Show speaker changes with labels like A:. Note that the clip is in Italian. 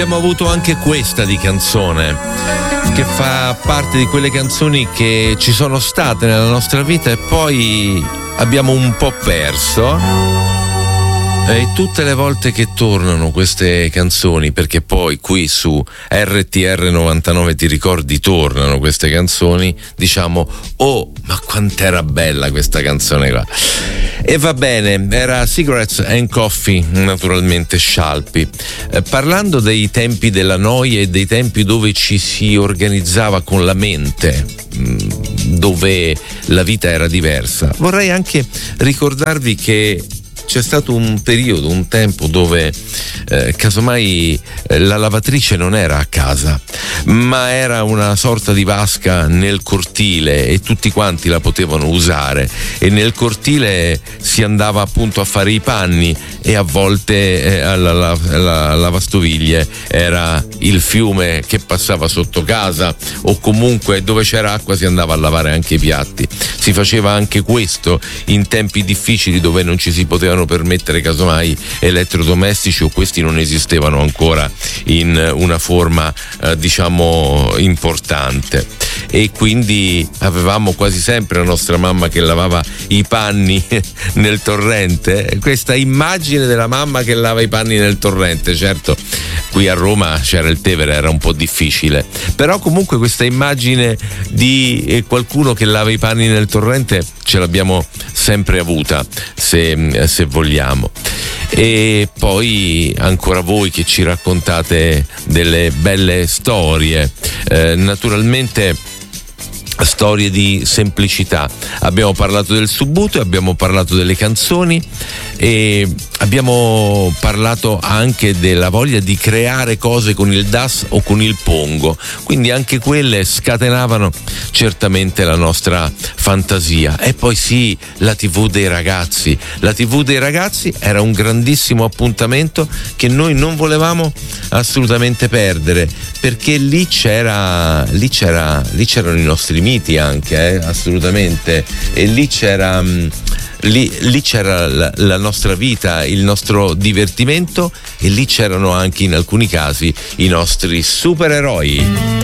A: Abbiamo avuto anche questa di canzone, che fa parte di quelle canzoni che ci sono state nella nostra vita e poi abbiamo un po' perso. E tutte le volte che tornano queste canzoni, perché poi qui su RTR 99 ti ricordi tornano queste canzoni, diciamo: oh, ma quant'era bella questa canzone qua. E va bene, era Cigarettes and Coffee, naturalmente Scialpi. Parlando dei tempi della noia e dei tempi dove ci si organizzava con la mente, dove la vita era diversa, vorrei anche ricordarvi che c'è stato un periodo, un tempo dove casomai la lavatrice non era a casa, ma era una sorta di vasca nel cortile e tutti quanti la potevano usare, e nel cortile si andava appunto a fare i panni, e a volte alla lavastoviglie era il fiume che passava sotto casa, o comunque dove c'era acqua si andava a lavare anche i piatti. Si faceva anche questo in tempi difficili dove non ci si potevano permettere casomai elettrodomestici, o questi non esistevano ancora in una forma diciamo importante, e quindi avevamo quasi sempre la nostra mamma che lavava i panni nel torrente. Questa immagine della mamma che lava i panni nel torrente, certo qui a Roma c'era il Tevere, era un po' difficile, però comunque questa immagine di qualcuno che lava i panni nel torrente ce l'abbiamo sempre avuta, se vogliamo. E poi ancora voi che ci raccontate delle belle storie, naturalmente storie di semplicità. Abbiamo parlato del Subbuteo, abbiamo parlato delle canzoni e abbiamo parlato anche della voglia di creare cose con il DAS o con il Pongo, quindi anche quelle scatenavano certamente la nostra fantasia. E poi sì, la TV dei ragazzi. La TV dei ragazzi era un grandissimo appuntamento che noi non volevamo assolutamente perdere, perché lì c'erano i nostri miti anche, assolutamente, e lì c'era la nostra vita, il nostro divertimento, e lì c'erano anche in alcuni casi i nostri supereroi.